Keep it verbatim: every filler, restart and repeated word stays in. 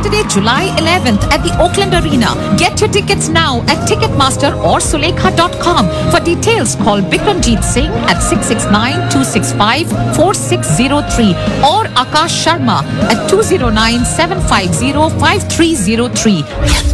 Saturday, July eleventh at the Oakland Arena. Get your tickets now at Ticketmaster or Sulekha dot com. For details, call Bikramjeet Singh at six six nine, two six five, four six zero three or Akash Sharma at two zero nine, seven five zero, five three zero three.